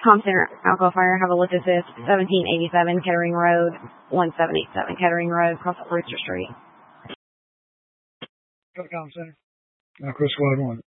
Com Center, alcohol fire, have a look at this. 1787 Kettering Road, 1787 Kettering Road, across Brewster Street. Com Center. Chris Squad 1.